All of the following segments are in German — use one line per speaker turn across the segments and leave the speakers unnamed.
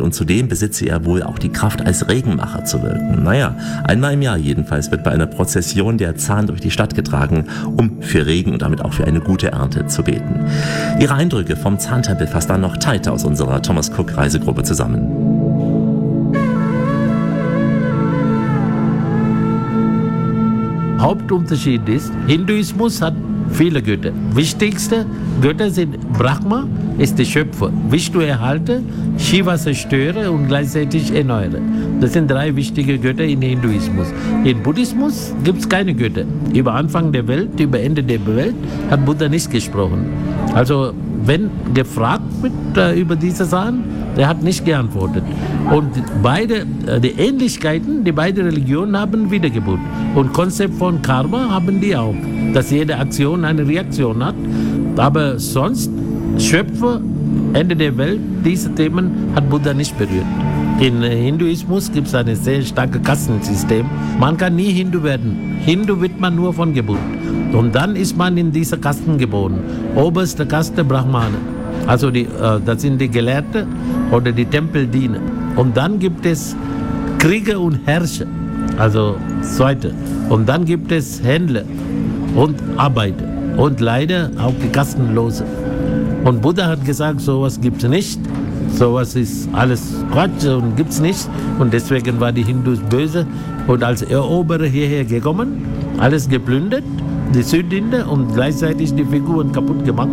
und zudem besitze er wohl auch die Kraft, als Regenmacher zu wirken. Naja, einmal im Jahr jedenfalls wird bei einer Prozession der Zahn durch die Stadt getragen, um für Regen und damit auch für eine gute Ernte zu beten. Ihre Eindrücke vom Zahntempel fasst dann noch Taita aus unserer Thomas Cook Reisegruppe zusammen.
Hauptunterschied ist, Hinduismus hat viele Götter. Wichtigste Götter sind Brahma, ist der Schöpfer, Vishnu erhalte, Shiva zerstöre und gleichzeitig erneuere. Das sind 3 wichtige Götter in Hinduismus. In Buddhismus gibt es keine Götter. Über Anfang der Welt, über Ende der Welt hat Buddha nicht gesprochen. Also wenn gefragt wird über diese Sachen, der hat nicht geantwortet. Und die Ähnlichkeiten, die beiden Religionen haben Wiedergeburt. Und Konzept von Karma haben die auch, dass jede Aktion eine Reaktion hat. Aber sonst, Schöpfer, Ende der Welt, diese Themen hat Buddha nicht berührt. In Hinduismus gibt es ein sehr starkes Kastensystem. Man kann nie Hindu werden. Hindu wird man nur von Geburt. Und dann ist man in dieser Kasten geboren. Oberste Kaste Brahmane. Also das sind die Gelehrten oder die Tempeldiener. Und dann gibt es Krieger und Herrscher, also zweite. Und dann gibt es Händler und Arbeiter und leider auch die Kastenlose. Und Buddha hat gesagt, sowas gibt es nicht. Sowas ist alles Quatsch und gibt es nicht. Und deswegen war die Hindus böse und als Eroberer hierher gekommen, alles geplündert, die Südinder und gleichzeitig die Figuren kaputt gemacht.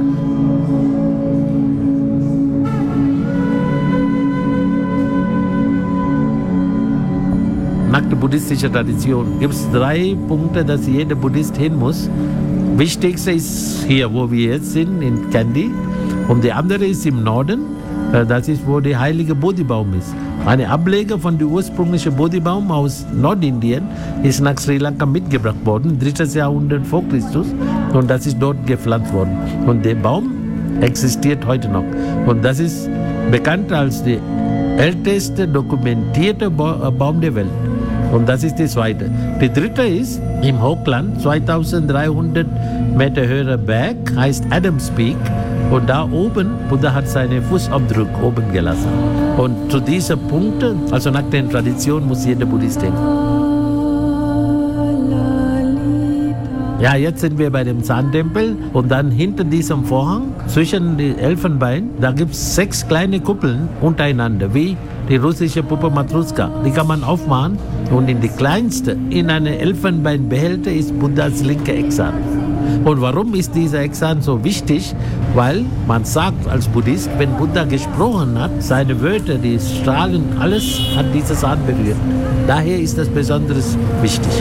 Nach der buddhistischen Tradition gibt es 3 Punkte, dass jeder Buddhist hin muss. Wichtigste ist hier, wo wir jetzt sind, in Kandy. Und die andere ist im Norden. Das ist, wo der heilige Bodhibaum ist. Eine Ableger von dem ursprünglichen Bodhibaum aus Nordindien ist nach Sri Lanka mitgebracht worden, 3. Jahrhundert vor Christus. Und das ist dort gepflanzt worden. Und der Baum existiert heute noch. Und das ist bekannt als der älteste dokumentierte Baum der Welt. Und das ist die zweite. Die dritte ist im Hochland, 2300 Meter höherer Berg, heißt Adams Peak. Und da oben, Buddha hat seinen Fußabdruck oben gelassen. Und zu diesen Punkten, also nach der Tradition, muss jeder Buddhist hin. Ja, jetzt sind wir bei dem Zahntempel und dann hinter diesem Vorhang, zwischen den Elfenbein, da gibt es 6 kleine Kuppeln untereinander, wie die russische Puppe Matruska. Die kann man aufmachen und in die kleinste, in einem Elfenbeinbehälter ist Buddhas linke Exan. Und warum ist dieser Exan so wichtig? Weil man sagt als Buddhist, wenn Buddha gesprochen hat, seine Wörter, die Strahlen, alles hat dieser Zahn berührt. Daher ist das besonders wichtig.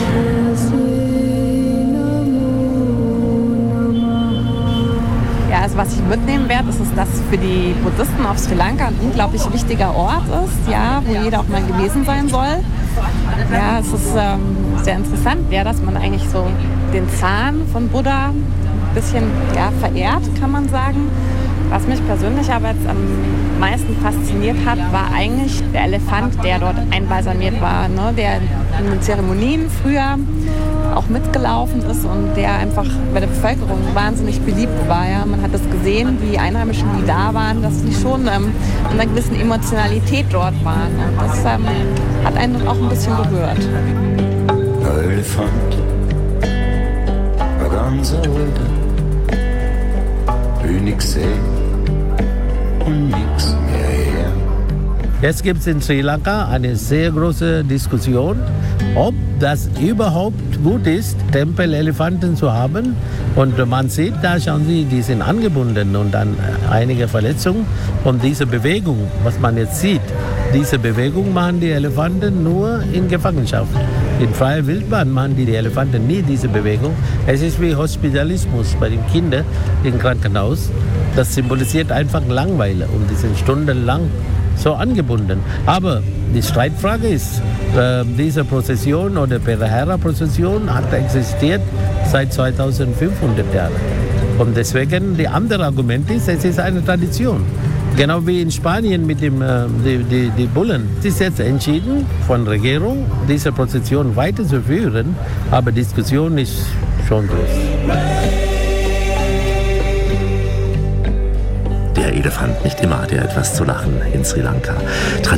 Also was ich mitnehmen werde, ist, dass für die Buddhisten auf Sri Lanka ein unglaublich wichtiger Ort ist, ja, wo jeder auch mal gewesen sein soll. Ja, es ist sehr interessant, ja, dass man eigentlich so den Zahn von Buddha ein bisschen verehrt, kann man sagen. Was mich persönlich aber jetzt am meisten fasziniert hat, war eigentlich der Elefant, der dort einbalsamiert war, ne? Der in den Zeremonien früher auch mitgelaufen ist und der einfach bei der Bevölkerung wahnsinnig beliebt war. Ja. Man hat das gesehen, die Einheimischen, die da waren, dass die schon in einer gewissen Emotionalität dort waren. Und das hat einen auch ein bisschen berührt.
Ein Elefant, ein ganz alter, will nix sehen und nix mehr her.
Jetzt gibt es in Sri Lanka eine sehr große Diskussion, ob das überhaupt gut ist, Tempelelefanten zu haben. Und man sieht, da schauen Sie, die sind angebunden und dann einige Verletzungen. Und diese Bewegung, was man jetzt sieht, diese Bewegung machen die Elefanten nur in Gefangenschaft. In freier Wildbahn machen die Elefanten nie diese Bewegung. Es ist wie Hospitalismus bei den Kindern im Krankenhaus. Das symbolisiert einfach Langeweile und die sind stundenlang so angebunden. Aber die Streitfrage ist, diese Prozession oder Perahera-Prozession hat existiert seit 2500 Jahren. Und deswegen, die andere Argument ist, es ist eine Tradition. Genau wie in Spanien mit dem, die Bullen. Es ist jetzt entschieden von der Regierung, diese Prozession weiterzuführen, aber die Diskussion ist schon groß.
Der Elefant, nicht immer hat er etwas zu lachen in Sri Lanka.